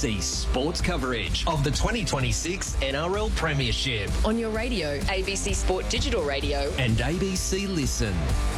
ABC Sports coverage of the 2026 NRL Premiership on your radio, ABC Sport Digital Radio and ABC Listen.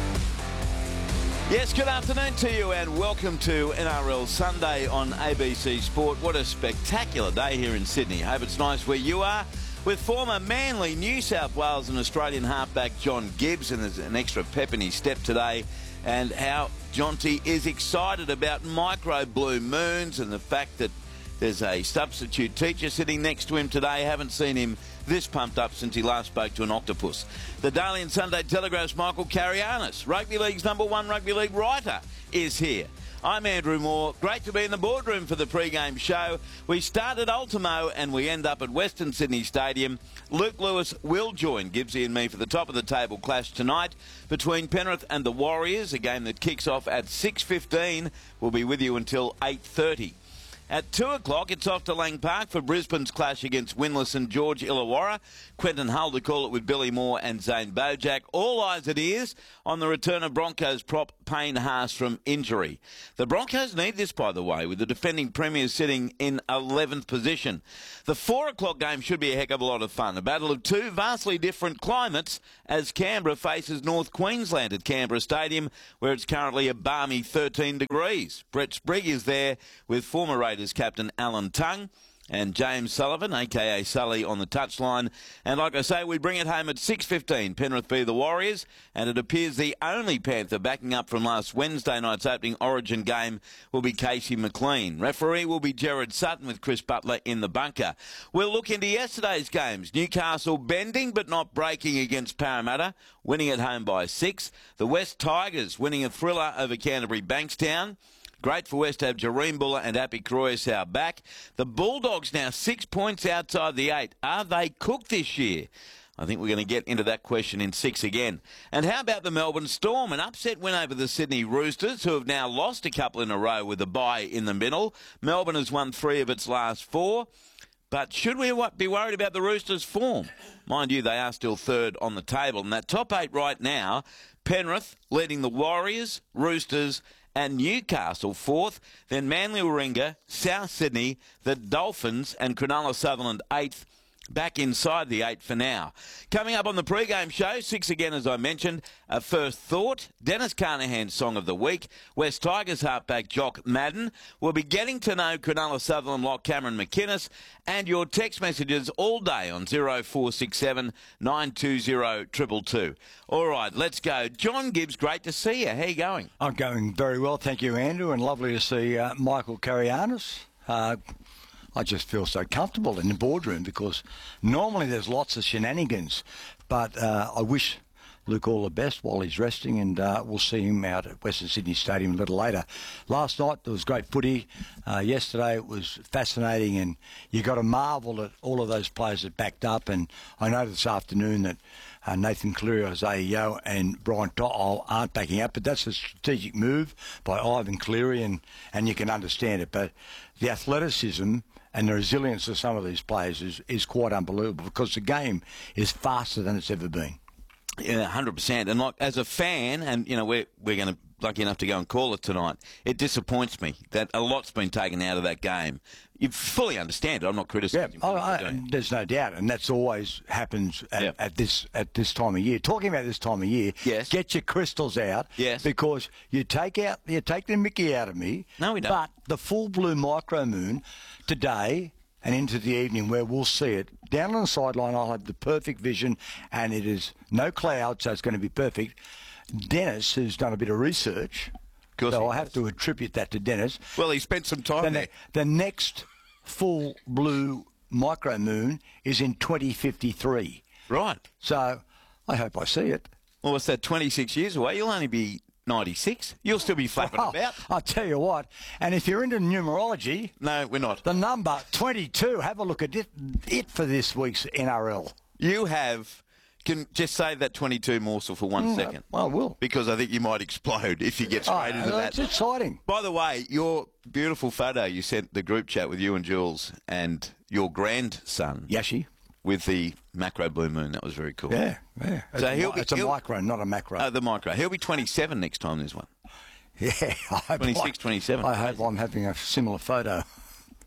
Yes, good afternoon to you and welcome to NRL Sunday on ABC Sport. What a spectacular day here in Sydney. Hope it's nice where you are. With former Manly, New South Wales and Australian halfback John Gibbs, and there's an extra pep in his step today, and how Jonty is excited about micro blue moons and the fact that there's a substitute teacher sitting next to him today. Haven't seen him this pumped up since he last spoke to an octopus. The Daily and Sunday Telegraph's Michael Carianis, Rugby League's #1 rugby league writer, is here. I'm Andrew Moore. Great to be in the boardroom for the pre-game show. We start at Ultimo and we end up at Western Sydney Stadium. Luke Lewis will join Gibbsy and me for the top of the table clash tonight between Penrith and the Warriors, a game that kicks off at 6:15. We'll be with you until 8:30. At 2 o'clock, it's off to Lang Park for Brisbane's clash against winless and George Illawarra. Quentin Hull to call it with Billy Moore and Zane Bojack. All eyes and ears on the return of Broncos prop Payne Haas from injury. The Broncos need this, by the way, with the defending premiers sitting in 11th position. The 4 o'clock game should be a heck of a lot of fun. A battle of two vastly different climates as Canberra faces North Queensland at Canberra Stadium, where it's currently a balmy 13 degrees. Brett Sprigg is there with former Raiders captain Alan Tongue and James Sullivan, a.k.a. Sully, on the touchline. And like I say, we bring it home at 6:15. Penrith v the Warriors, and it appears the only Panther backing up from last Wednesday night's opening Origin game will be Casey McLean. Referee will be Gerard Sutton with Chris Butler in the bunker. We'll look into yesterday's games. Newcastle bending but not breaking against Parramatta, winning at home by 6. The West Tigers winning a thriller over Canterbury Bankstown. Great for West to have Jareem Buller and Api Koroisau back. The Bulldogs now 6 points outside the 8. Are they cooked this year? I think we're going to get into that question in 6 again. And how about the Melbourne Storm? An upset win over the Sydney Roosters, who have now lost a couple in a row with a bye in the middle. Melbourne has won 3 of its last 4. But should we be worried about the Roosters' form? Mind you, they are still third on the table. And that top 8 right now, Penrith leading the Warriors, Roosters and Newcastle 4th, then Manly Warringah, South Sydney, the Dolphins and Cronulla Sutherland 8th, back inside the 8 for now. Coming up on the pre-game show, 6 again as I mentioned, a first thought, Dennis Carnahan's Song of the Week, West Tigers halfback Jock Madden. We'll be getting to know Cronulla Sutherland lock Cameron McInnes, and your text messages all day on 0467 920 222. All right, let's go. John Gibbs, great to see you. How are you going? I'm going very well, thank you, Andrew, and lovely to see Michael Carianis. I just feel so comfortable in the boardroom because normally there's lots of shenanigans, but I wish Luke all the best while he's resting, and we'll see him out at Western Sydney Stadium a little later. Last night there was great footy. Yesterday it was fascinating, and you got to marvel at all of those players that backed up. And I know this afternoon that Nathan Cleary, Isaiah Yeo and Brian To'o aren't backing up, but that's a strategic move by Ivan Cleary, and you can understand it. But the athleticism and the resilience of some of these players is quite unbelievable because the game is faster than it's ever been. Yeah, 100%. And like as a fan, and you know we're going to lucky enough to go and call it tonight. It disappoints me that a lot's been taken out of that game. You fully understand it. I'm not criticising. Yeah, there's no doubt, and that's always happens at this time of year. Talking about this time of year, yes. Get your crystals out, yes, because you take the Mickey out of me. No, we don't. But the full blue micro moon today and into the evening, where we'll see it down on the sideline, I'll have the perfect vision, and it is no cloud, so it's going to be perfect. Dennis, who's done a bit of research, so I have to attribute that to Dennis. Well, he spent some time there. The next full blue micro moon is in 2053. Right. So I hope I see it. Well, what's that, 26 years away? You'll only be 96. You'll still be flapping about. I'll tell you what, and if you're into numerology... No, we're not. The number 22, have a look at it for this week's NRL. You have... Can just save that 22 morsel for 1 second. I will. Because I think you might explode if you get straight into that. It's exciting. By the way, your beautiful photo you sent the group chat with you and Jules and your grandson. Yashi. With the macro blue moon. That was very cool. Yeah. So it's a micro, not a macro. The micro. He'll be 27 next time there's one. Yeah. 26, 27. I hope I'm having a similar photo.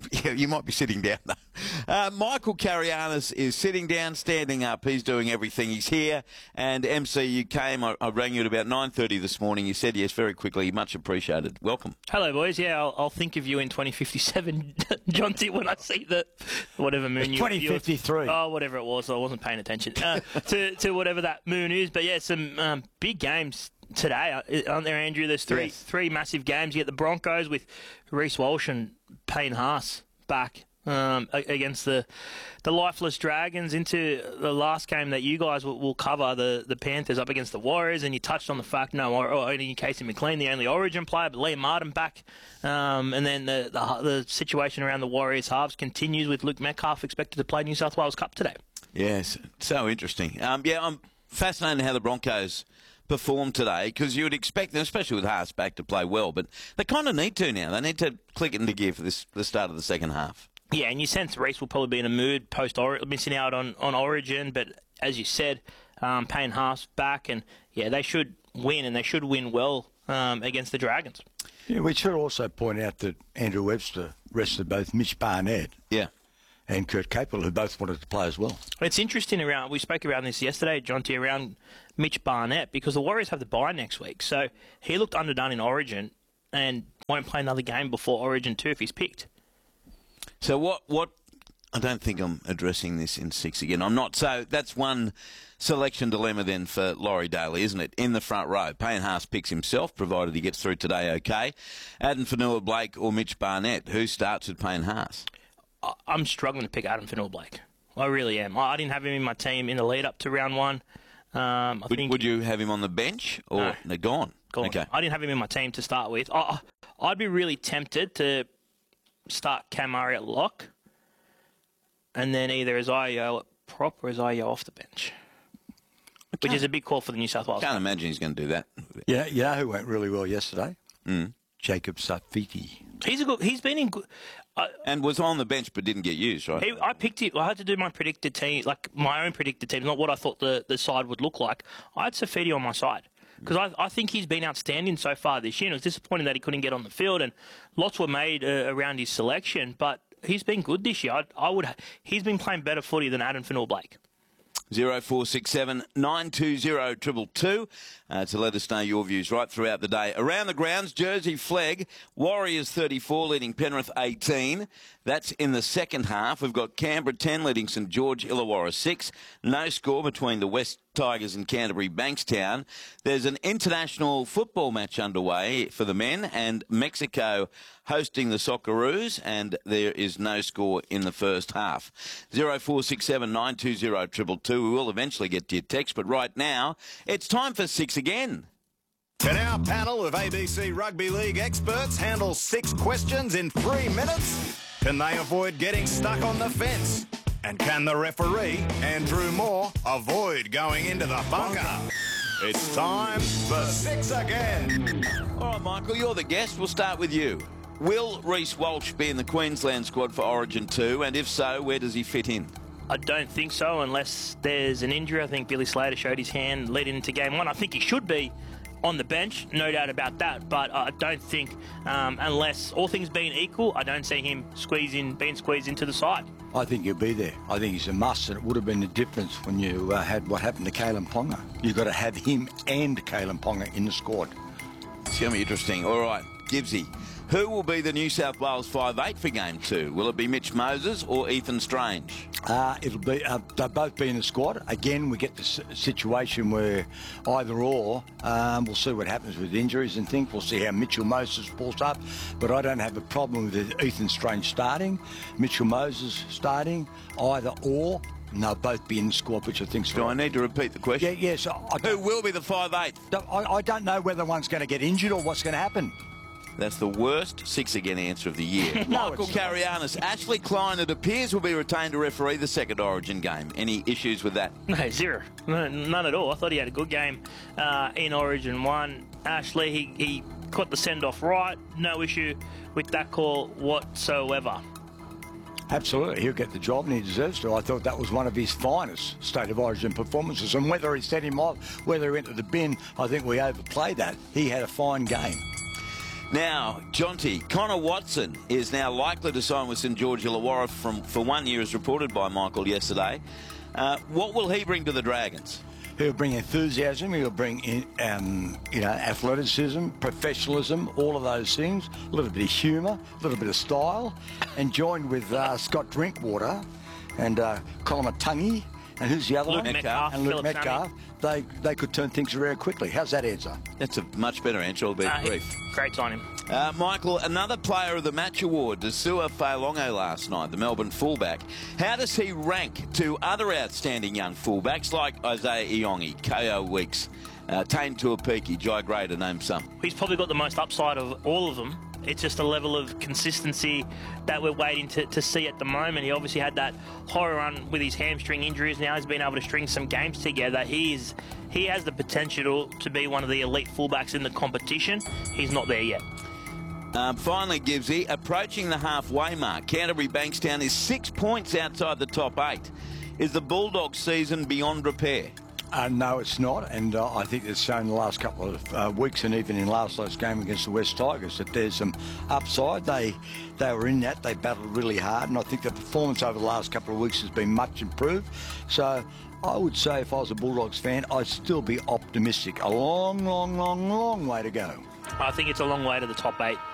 Yeah, you might be sitting down, though. Michael Carianis is sitting down, standing up. He's doing everything. He's here. And MC, you came. I rang you at about 9:30 this morning. You said yes very quickly. Much appreciated. Welcome. Hello, boys. Yeah, I'll think of you in 2057, John T, when I see the whatever moon you... 2053. Oh, whatever it was. I wasn't paying attention to whatever that moon is. But, yeah, some big games today, aren't there, Andrew? There's three massive games. You get the Broncos with Reece Walsh and Payne Haas back against the lifeless Dragons into the last game that you guys will cover, the Panthers up against the Warriors. And you touched on the fact, only Casey McLean, the only Origin player, but Liam Martin back. And then the situation around the Warriors halves continues with Luke Metcalf expected to play New South Wales Cup today. Yes, so interesting. I'm fascinated how the Broncos perform today, because you would expect them, especially with Haas back, to play well, but they kind of need to now. They need to click it into gear for the start of the second half. Yeah, and you sense Reece will probably be in a mood missing out on Origin, but as you said, Payne Haas back, and yeah, they should win, and they should win well against the Dragons. Yeah, we should also point out that Andrew Webster rested both Mitch Barnett and Kurt Capel, who both wanted to play as well. It's interesting we spoke about this yesterday, John T, around Mitch Barnett, because the Warriors have the bye next week. So he looked underdone in Origin and won't play another game before Origin 2 if he's picked. So what I don't think I'm addressing this in 6 again. I'm not. So that's one selection dilemma then for Laurie Daly, isn't it? In the front row, Payne Haas picks himself, provided he gets through today okay. Addin Fonua-Blake or Mitch Barnett. Who starts with Payne Haas? I'm struggling to pick Addin Fonua-Blake. I really am. I didn't have him in my team in the lead up to round one. Would you have him on the bench or no? They're gone. Okay. I didn't have him in my team to start with. I'd be really tempted to start Cam Murray at lock, and then either Isaiah at prop or Isaiah off the bench, which is a big call for the New South Wales. Can't imagine he's going to do that. Yeah, you know who went really well yesterday? Jacob Safiti. He's been in good. And was on the bench but didn't get used, right? I picked it. I had to do my predicted team, like my own predicted team, not what I thought the side would look like. I had Safiti on my side because I think he's been outstanding so far this year. And it was disappointing that he couldn't get on the field, and lots were made around his selection. But he's been good this year. He's been playing better footy than Addin Fonua-Blake. 0467 920 222 to let us know your views right throughout the day. Around the grounds, Jersey Flegg, Warriors 34 leading Penrith 18. That's in the second half. We've got Canberra 10 leading St George Illawarra 6. No score between the West Tigers and Canterbury Bankstown. There's an international football match underway for the men, and Mexico hosting the Socceroos, and there is no score in the first half. 0467 920 222. We will eventually get to your text, but right now it's time for 6 again. Can our panel of ABC Rugby League experts handle 6 questions in 3 minutes? Can they avoid getting stuck on the fence? And can the referee, Andrew Moore, avoid going into the bunker? It's time for 6 again. All right, Michael, you're the guest. We'll start with you. Will Reece Walsh be in the Queensland squad for Origin 2? And if so, where does he fit in? I don't think so, unless there's an injury. I think Billy Slater showed his hand leading into game 1. I think he should be on the bench, no doubt about that. But I don't think, unless all things being equal, I don't see him being squeezed into the side. I think he'll be there. I think he's a must, and it would have been the difference when you had what happened to Kalen Ponga. You've got to have him and Kalen Ponga in the squad. It's going to be interesting. All right, Gibbsy. Who will be the New South Wales 5'8" for Game 2? Will it be Mitch Moses or Ethan Strange? It'll be they'll both be in the squad. Again, we get this situation where either or. We'll see what happens with injuries and things. We'll see how Mitchell Moses pulls up. But I don't have a problem with Ethan Strange starting, Mitchell Moses starting, either or. And they'll both be in the squad, which I think's Do right. I need to repeat the question? Yeah, yes. Who will be the 5'8"? I don't know whether one's going to get injured or what's going to happen. That's the worst 6 again answer of the year. Michael Carianis. Ashley Klein, it appears, will be retained to referee the second Origin game. Any issues with that? No, zero. No, none at all. I thought he had a good game in Origin 1. Ashley, he got the send-off right. No issue with that call whatsoever. Absolutely, he'll get the job and he deserves to. I thought that was one of his finest State of Origin performances, and whether he set him off, whether he went to the bin, I think we overplayed that. He had a fine game. Now, Jonty, Connor Watson is now likely to sign with St George Illawarra for 1 year, as reported by Michael yesterday. What will he bring to the Dragons? He'll bring enthusiasm, he'll bring in, athleticism, professionalism, all of those things, a little bit of humour, a little bit of style, and joined with Scott Drinkwater and Colin Matungi, and who's the other Luke one? Metcalf, and Luke Philip Metcalf. They could turn things around quickly. How's that answer? That's a much better answer, albeit brief. Great signing. Michael, another player of the match award, Desua Failongo last night, the Melbourne fullback. How does he rank to other outstanding young fullbacks like Isaiah Iongi, Ko Weeks, Tane Tuapiki, Jai Gray, to name some? He's probably got the most upside of all of them. It's just a level of consistency that we're waiting to see at the moment. He obviously had that horror run with his hamstring injuries. Now he's been able to string some games together. He has the potential to be one of the elite fullbacks in the competition. He's not there yet. Finally, Gibbsy, approaching the halfway mark. Canterbury Bankstown is 6 points outside the top 8. Is the Bulldogs season beyond repair? No, it's not, and I think it's shown the last couple of weeks, and even in last night's game against the West Tigers, that there's some upside. They were in that, they battled really hard, and I think the performance over the last couple of weeks has been much improved. So I would say, if I was a Bulldogs fan, I'd still be optimistic. A long, long, long, long way to go. I think it's a long way to the top 8.